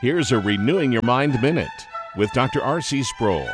Here's a Renewing Your Mind Minute with Dr. R.C. Sproul.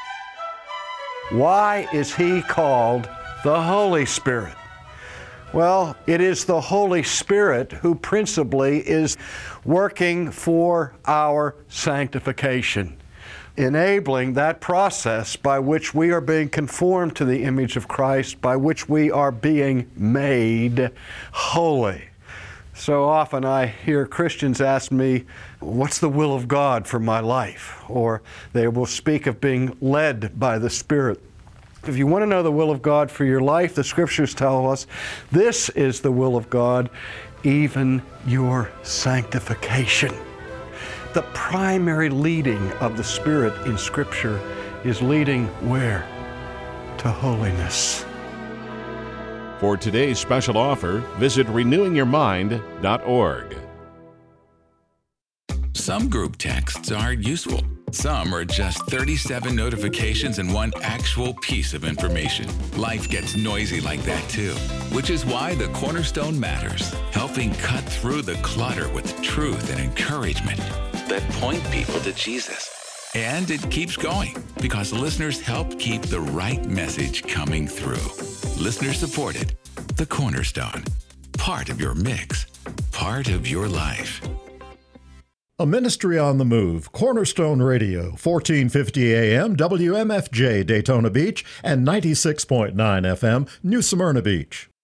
Why is he called the Holy Spirit? Well, it is the Holy Spirit who principally is working for our sanctification, enabling that process by which we are being conformed to the image of Christ, by which we are being made holy. So often I hear Christians ask me, what's the will of God for my life? Or they will speak of being led by the Spirit. If you want to know the will of God for your life, the Scriptures tell us this is the will of God, even your sanctification. The primary leading of the Spirit in Scripture is leading where? To holiness. For today's special offer, visit renewingyourmind.org. Some group texts are useful. Some are just 37 notifications and one actual piece of information. Life gets noisy like that too, which is why the Cornerstone matters, helping cut through the clutter with truth and encouragement that point people to Jesus. And it keeps going because listeners help keep the right message coming through. Listener supported, the Cornerstone. Part of your mix, part of your life. A ministry on the move, Cornerstone Radio, 1450 AM, WMFJ Daytona Beach, and 96.9 FM, New Smyrna Beach.